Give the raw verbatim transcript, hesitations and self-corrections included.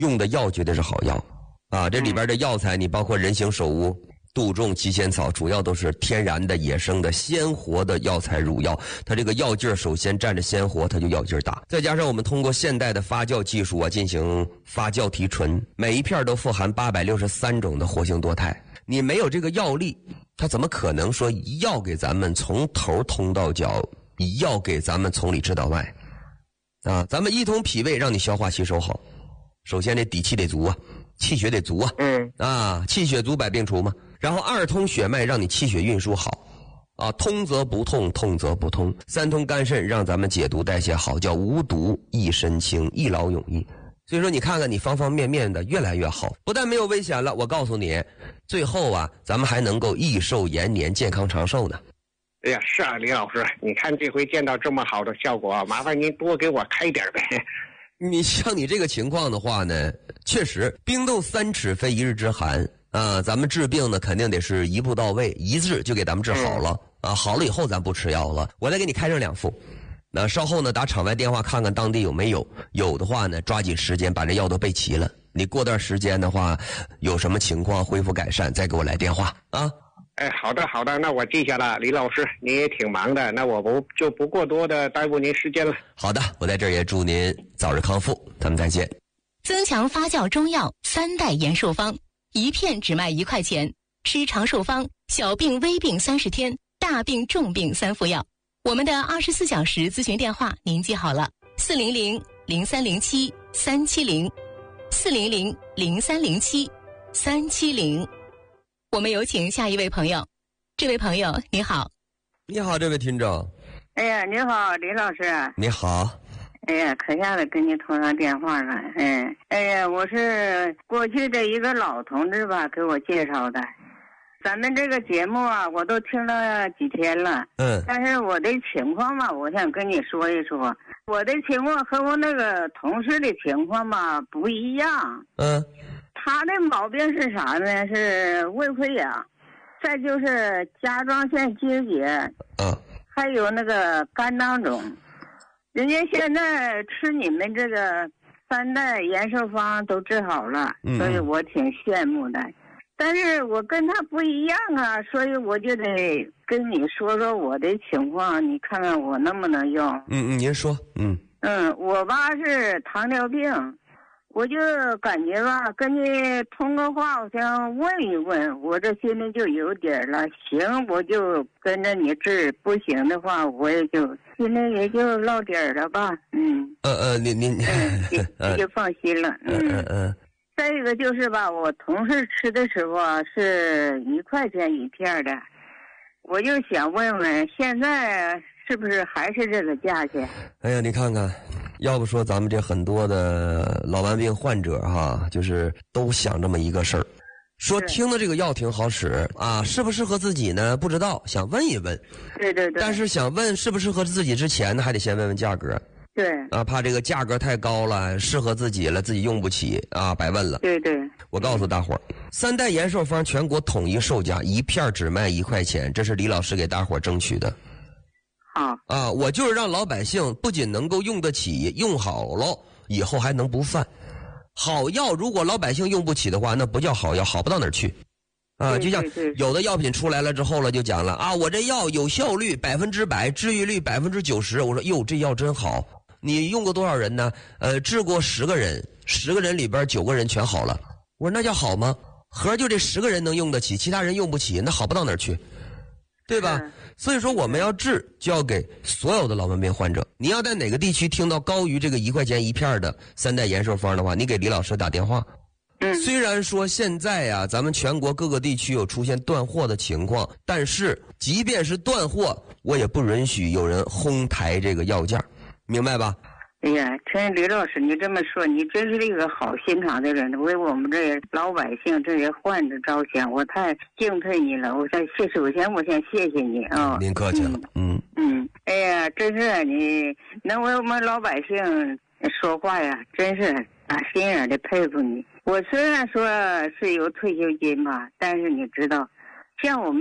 用的药绝对是好药啊！这里边的药材，你包括人形首乌、杜仲、七仙草，主要都是天然的、野生的、鲜活的药材乳药。它这个药劲儿首先沾着鲜活，它就药劲儿大。再加上我们通过现代的发酵技术啊，进行发酵提纯，每一片都富含八百六十三种的活性多肽。你没有这个药力，它怎么可能说一药给咱们从头通到脚，一药给咱们从里治到外？啊，咱们一通脾胃，让你消化吸收好。首先这底气得足啊，气血得足啊， 嗯啊，气血足百病除嘛。然后二通血脉，让你气血运输好，啊，通则不痛，痛则不通。三通肝肾，让咱们解毒代谢好，叫无毒益身轻，一劳永逸。所以说，你看看你方方面面的越来越好，不但没有危险了，我告诉你，最后啊，咱们还能够益寿延年，健康长寿呢。 哎呀，是啊，李老师，你看这回见到这么好的效果，麻烦您多给我开点呗。 你像你这个情况的话呢，确实冰冻三尺非一日之寒啊，咱们治病呢肯定得是一步到位，一治就给咱们治好了、嗯、啊，好了以后咱不吃药了。我再给你开上两副，那稍后呢打场外电话看看当地有没有，有的话呢抓紧时间把这药都备齐了。你过段时间的话有什么情况恢复改善再给我来电话啊。 哎，好的好的，那我记下了。李老师你也挺忙的，那我不就不过多的耽误您时间了。 好的，我在这儿也祝您早日康复，咱们再见。 增强发酵中药三代延寿方，一片只卖一块钱，吃长寿方，小病微病三十天，大病重病三副药。我们的二十四小时咨询电话您记好了，四零零零三零七三七零，四零零零三零七三七零。我们有请下一位朋友。这位朋友你好。 你好，这位听众。 哎呀，你好，李老师。 你好。 哎呀，可下子跟你通上电话了。哎，哎呀，我是过去的一个老同志吧，给我介绍的。咱们这个节目啊，我都听了几天了。 嗯。 但是我的情况嘛，我想跟你说一说。我的情况和我那个同事的情况嘛不一样。 嗯。 他的毛病是啥呢？是胃溃疡，再就是甲状腺结节， 嗯， 还有那个肝囊肿。人家现在吃你们这个三代延寿方都治好了， 嗯、 所以我挺羡慕的。但是我跟他不一样啊，所以我就得跟你说说我的情况，你看看我能不能用。 嗯嗯，您说。嗯嗯，我吧是糖尿病。我就感觉吧，跟你通个话，我想问一问，我这心里就有底儿了。行，我就跟着你治；不行的话，我也就心里也就落底儿了吧。嗯。 呃呃，你你你， 嗯，就放心了。 嗯嗯嗯。 再一个就是吧，我同事吃的时候啊，是一块钱一片的，我就想问问，现在是不是还是这个价钱？ 哎呀，你看看。要不说咱们这很多的老顽病患者哈，就是都想这么一个事儿，说听的这个药挺好使啊，适不适合自己呢？不知道，想问一问。 对对对。 但是想问适不适合自己之前呢，还得先问问价格。 对。 啊，怕这个价格太高了，适合自己了，自己用不起啊，白问了。 对对。 我告诉大伙儿，三代延寿方全国统一售价，一片只卖一块钱，这是李老师给大伙儿争取的。 好啊，我就是让老百姓不仅能够用得起，用好了以后还能不犯。好药如果老百姓用不起的话，那不叫好药，好不到哪儿去。啊，就像有的药品出来了之后了，就讲了啊，我这药有效率百分之百，治愈率百分之九十。我说哟，这药真好。你用过多少人呢？呃，治过十个人，十个人里边九个人全好了。我说那叫好吗？合就这十个人能用得起，其他人用不起，那好不到哪儿去。对吧？所以说我们要治，就要给所有的老顽病患者。你要在哪个地区听到高于这个一块钱一片的三代延寿方的话，你给李老师打电话。 嗯， 虽然说现在呀、啊，咱们全国各个地区有出现断货的情况，但是即便是断货，我也不允许有人哄抬这个药价，明白吧？ 哎呀，听李老师你这么说，你真是一个好心肠的人，为我们这些老百姓、这些患者着想，我太敬佩你了。我先谢，首先我先谢谢你啊。 您客气了，嗯嗯，哎呀，真是你能为我们老百姓说话呀，真是打心眼的佩服你。我虽然说是有退休金吧，但是你知道，像我们。